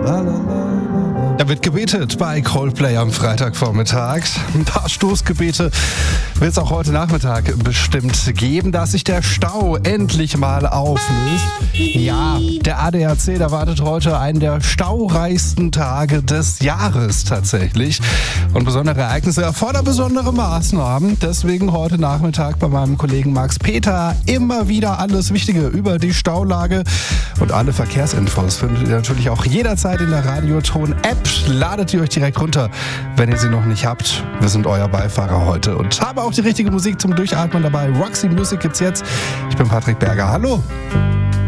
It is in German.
Da wird gebetet bei Coldplay am Freitagvormittag. Ein paar Stoßgebete wird es auch heute Nachmittag bestimmt geben, dass sich der Stau endlich mal auflöst. Ja, der ADAC, da wartet heute einen der staureichsten Tage des Jahres tatsächlich. Und besondere Ereignisse erfordern besondere Maßnahmen. Deswegen heute Nachmittag bei meinem Kollegen Max Peter immer wieder alles Wichtige über die Staulage. Und alle Verkehrsinfos findet ihr natürlich auch jederzeit in der Radioton-App. Ladet ihr euch direkt runter, wenn ihr sie noch nicht habt. Wir sind euer Beifahrer heute und habe auch die richtige Musik zum Durchatmen dabei. Roxy Music gibt's jetzt. Ich bin Patrick Berger. Hallo.